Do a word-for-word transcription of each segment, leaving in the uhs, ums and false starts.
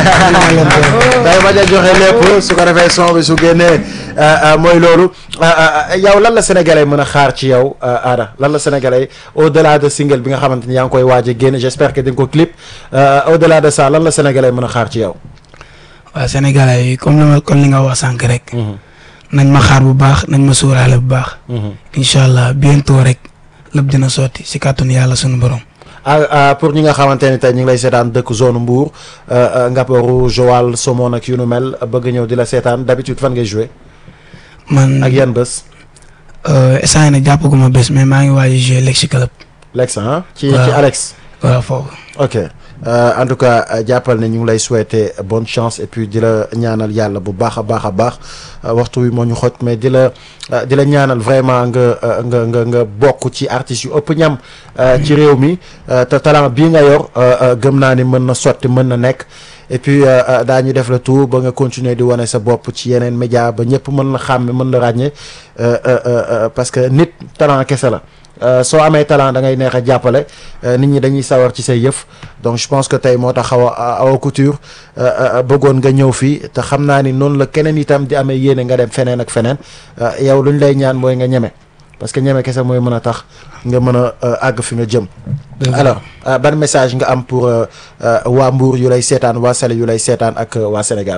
day bañ a joxe lépp su ko defee son bi su génnee mooy loolu yow lan la sénégalais mën a xaar ci yow Ada lan la sénégalais au delà de single bi nga xamante ni yaa ngi koy waaj a génne j'espère que di nga ko clip au delà de ça lan la sénégalais mën a xaar ci yow. waaw sénégalais yi comme li ma comme li nga wax sànq rek. nañ ma xaar bu baax nañ ma suuraale bu baax. incha allah bientôt rek lépp dina sotti si kàttanu yàlla sunu borom. ah pour ñi nga xamante ni tey ñu ngi lay seetaan dëkk zone Mbour Ngaparou Joal Somone ak yu nu mel bëgg ñëw di la seetaan d'habitude fan ngay jouer. man ak yan bés. instant yii nag jàppaguma bés mais maa ngi waaj a jouer Lex Club. Lex ah. ci ci Alex. waaw foofu. ok en tout cas jàppal ne ñu ngi lay souhaiter bonne chance et puis di la ñaanal yàlla bu baax a baax a baax waxtu wi moo ñu xoj mais di la di la ñaanal vraiment nga nga nga nga bokk ci artistes yu ëpp ñam ci réew mi te talent bii nga yor gëm naa ni mën na sotti mën na nekk et puis daañu def le tout ba nga continuer di wane sa bopp ci yeneen média ba ñëpp mën la xàmme mën la ràññee parce que nit talent kese la. soo amee talent da ngay neex a jàppale nit ñi dañuy sawar ci say yëf donc je pense que tey moo tax xaw a Awa Couture bëggoon nga ñëw fii te xam naa ni noonu la keneen itam di amee yéene nga dem feneen ak feneen yow lu ñu lay ñaan mooy nga ñeme parce que ñeme kese mooy mën a tax nga mën a àgg fi nga jëm. alors ban message nga am pour waa Mbour yu lay seetaan waa Saly yu lay seetaan ak waa Sénégal.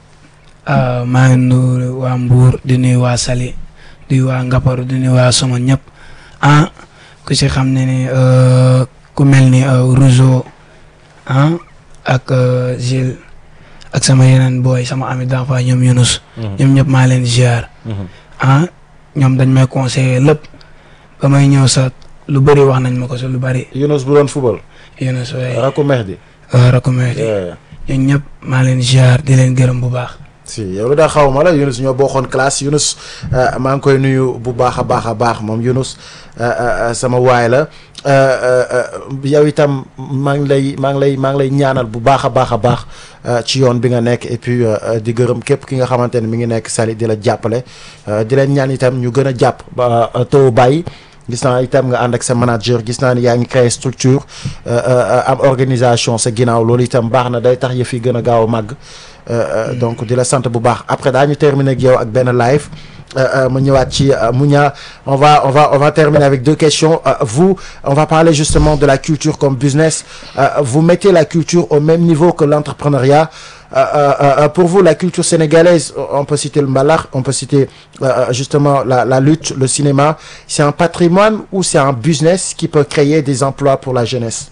maa ngi nuyu waa Mbour di nuyu waa Saly di nuyu waa Ngaparou di nuyu waa Somone ñëpp. ah ku si xam ne ni ku mel ni Rougeau ah ak Gilles ak sama yeneen booy sama ami d'enfance ñoom Younous. ñoom ñëpp maa leen ziar. ah ñoom dañ may conseiller lépp ba may ñëw sax lu bëri wax nañ ma ko si lu bëri. Younous bu doon football. Younous waaye Raku Mehdi. waaw Raku Mehdi. ñoom ñëpp maa leen ziar di leen gërëm bu baax. si yow lu daa xaw ma la Younous ñoo bokkoon classe Younous maa ngi koy nuyu bu baax a baax a baax moom Younous sama waay la yow itam maa ngi lay maa ngi lay maa ngi lay ñaanal bu baax a baax a baax ci yoon bi nga nekk et puis di gërëm képp ki nga xamante ne mi ngi nekk Saly di la jàppale di leen ñaan itam ñu gën a jàpp ba taw bàyyi gis naa itam nga ànd ak sa manager gis naa ni yaa ngi créer structure am organisation sa ginnaaw loolu itam baax na day tax yëf yi gën a gaaw a màgg. Euh, mm. donc di la sant bu baax après daañu terminer ak yow ak benn live mu ñëwaat ci Mounia on va on va on va terminer avec deux questions euh, vous on va parler justement de la culture comme business euh, vous mettez la culture au même niveau que l'entrepreneuriat euh, euh, pour vous la culture sénégalaise on peut citer le mbalax on peut citer euh, justement la la lutte le cinéma c'est un patrimoine ou c'est un business qui peut créer des emplois pour la jeunesse.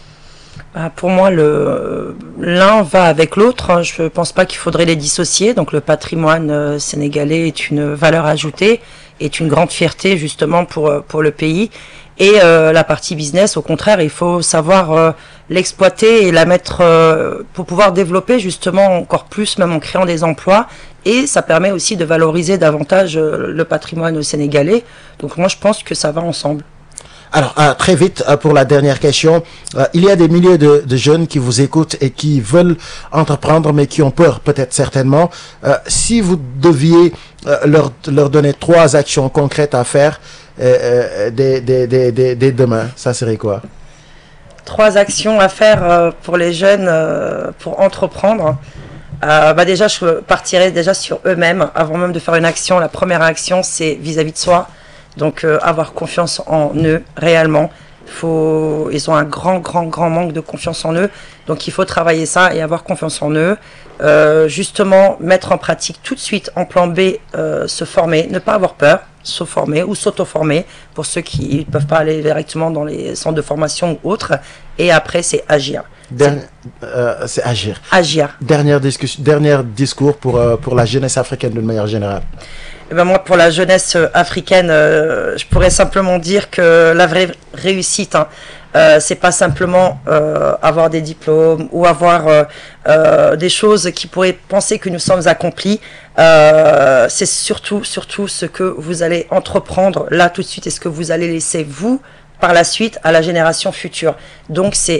Ah, pour moi, le l'un va avec l'autre. Hein. Je ne pense pas qu'il faudrait les dissocier. Donc, le patrimoine euh, sénégalais est une valeur ajoutée, est une grande fierté justement pour pour le pays. Et euh, la partie business, au contraire, il faut savoir euh, l'exploiter et la mettre euh, pour pouvoir développer justement encore plus, même en créant des emplois. Et ça permet aussi de valoriser davantage euh, le patrimoine sénégalais. Donc, moi, je pense que ça va ensemble. Alors, euh, très vite, euh, pour la dernière question, euh, il y a des milliers de, de jeunes qui vous écoutent et qui veulent entreprendre, mais qui ont peur, peut-être certainement. Euh, si vous deviez euh, leur, leur donner trois actions concrètes à faire euh, dès, dès, dès, dès, dès demain, ça serait quoi? Trois actions à faire euh, pour les jeunes, euh, pour entreprendre. Euh, bah déjà, je partirais déjà sur eux-mêmes. Avant même de faire une action, la première action, c'est vis-à-vis de soi. Donc euh, avoir confiance en eux réellement. Faut, ils ont un grand, grand, grand manque de confiance en eux. Donc il faut travailler ça et avoir confiance en eux. Euh, justement, mettre en pratique tout de suite en plan B, euh, se former, ne pas avoir peur, se former ou s'auto-former pour ceux qui ne peuvent pas aller directement dans les centres de formation ou autres. Et après, c'est agir. Derni- euh, c'est agir. Agir. Dernière discussion, dernier discours pour, euh, pour la jeunesse africaine d'une manière générale. Eh ben moi, pour la jeunesse africaine, euh, je pourrais simplement dire que la vraie réussite, hein, euh, c'est pas simplement euh, avoir des diplômes ou avoir euh, euh, des choses qui pourraient penser que nous sommes accomplis. Euh, c'est surtout, surtout ce que vous allez entreprendre là tout de suite et ce que vous allez laisser vous par la suite à la génération future. Donc c'est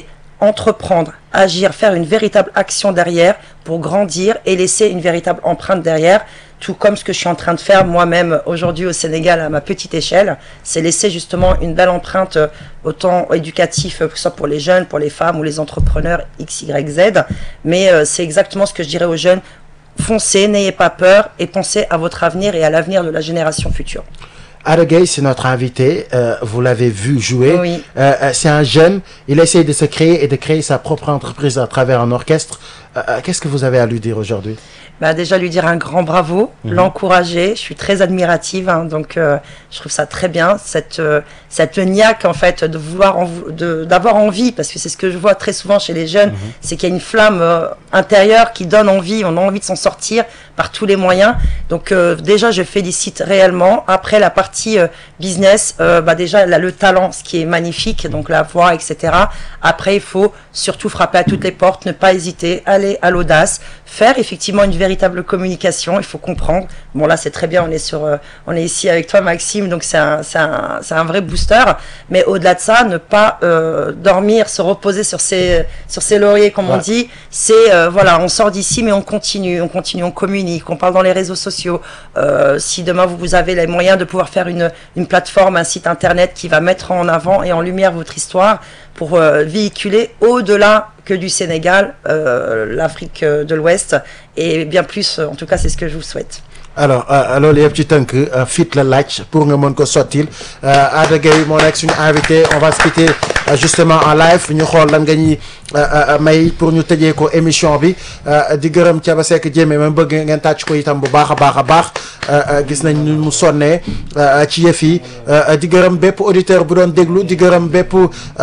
entreprendre, agir, faire une véritable action derrière pour grandir et laisser une véritable empreinte derrière, tout comme ce que je suis en train de faire moi-même aujourd'hui au Sénégal à ma petite échelle, c'est laisser justement une belle empreinte euh, autant éducative, que ce soit pour les jeunes, pour les femmes ou les entrepreneurs X, Y, Z, mais euh, c'est exactement ce que je dirais aux jeunes, foncez, n'ayez pas peur et pensez à votre avenir et à l'avenir de la génération future. Ada Gueye, c'est notre invité, euh, vous l'avez vu jouer, Oui. euh, euh, c'est un jeune, il essaie de se créer et de créer sa propre entreprise à travers un orchestre. Euh, euh, qu'est-ce que vous avez à lui dire aujourd'hui? Bah déjà lui dire un grand bravo, mmh. l'encourager. Je suis très admirative, hein, donc euh, je trouve ça très bien cette euh, cette niaque en fait de vouloir en, de d'avoir envie, parce que c'est ce que je vois très souvent chez les jeunes, mmh. c'est qu'il y a une flamme euh, intérieure qui donne envie, on a envie de s'en sortir par tous les moyens. Donc euh, déjà je félicite réellement. Après la partie euh, business, euh, bah déjà là, le talent, ce qui est magnifique, donc la voix, et cetera. Après il faut surtout frapper à toutes les portes, ne pas hésiter, aller à l'audace, faire effectivement une véritable communication, il faut comprendre. Bon là c'est très bien, on est sur, euh, on est ici avec toi Maxime, donc c'est un, c'est un, c'est un vrai booster. Mais au-delà de ça, ne pas euh, dormir, se reposer sur ses, sur ses lauriers comme ouais. on dit. C'est euh, voilà, on sort d'ici mais on continue, on continue, on communique, on parle dans les réseaux sociaux. Euh, si demain vous, vous avez les moyens de pouvoir faire une, une plateforme, un site internet qui va mettre en avant et en lumière votre histoire pour euh, véhiculer au-delà que du Sénégal, euh, l'Afrique de l'Ouest et bien plus, en tout cas c'est ce que je vous souhaite. alors loolu yëpp ci tënk fit la laaj pour nga mën ko sottil Ada Gueye moo nekk suñu invité, on va se quitter justement en live ñu xool lan nga ñuy may pour ñu tëjee ko émission bi di gërëm Thiaba Seck Diémé ma bëgg ngeen tàcc ko itam bu baax a baax a baax gis nañ ni mu sonnee ci yëf yi di gërëm bépp auditeur bu doon déglu di gërëm bépp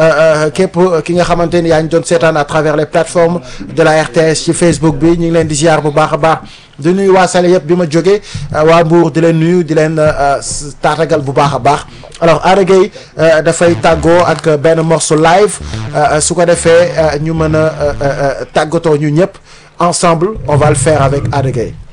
képp ki nga xamante ni yaa ngi doon seetaan à travers les plateformes de la R T S ci Facebook bi ñu ngi leen di ziar bu baax a baax di nuyu waa Salé yëpp bi ma jógee waa Mbour di leen nuyu di leen taatagal bu baax a baax. alors Ada Gueye dafay tàggoo ak benn morceau live su ko defee ñu mën a tàggatoo ñu ñëpp ensemble on va le faire avec Ada Gueye.